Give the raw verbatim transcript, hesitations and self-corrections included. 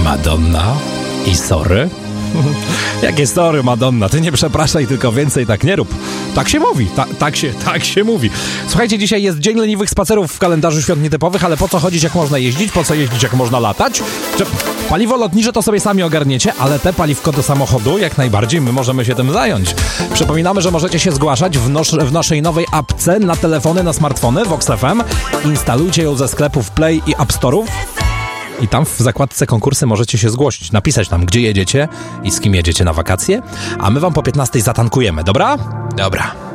Madonna i sorry? Jakie sorry, Madonna, ty nie przepraszaj, tylko więcej tak nie rób. Tak się mówi, ta, tak, się, tak się mówi. Słuchajcie, dzisiaj jest Dzień Leniwych Spacerów w kalendarzu świąt nietypowych, ale po co chodzić, jak można jeździć? Po co jeździć, jak można latać? Czy paliwo lotnicze to sobie sami ogarniecie, ale te paliwko do samochodu, jak najbardziej my możemy się tym zająć. Przypominamy, że możecie się zgłaszać w, nos- w naszej nowej apce na telefony, na smartfony Vox F M. Instalujcie ją ze sklepów Play i App Store'ów. I tam w zakładce konkursy możecie się zgłosić, napisać tam, gdzie jedziecie i z kim jedziecie na wakacje, a my wam po piętnastej zatankujemy, dobra? Dobra.